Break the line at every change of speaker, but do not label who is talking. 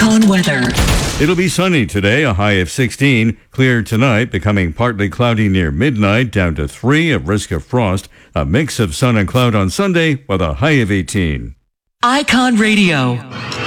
Icon weather.
It'll be sunny today, a high of 16. Clear tonight, becoming partly cloudy near midnight, down to 3, a risk of frost. A mix of sun and cloud on Sunday with a high of 18.
Icon Radio.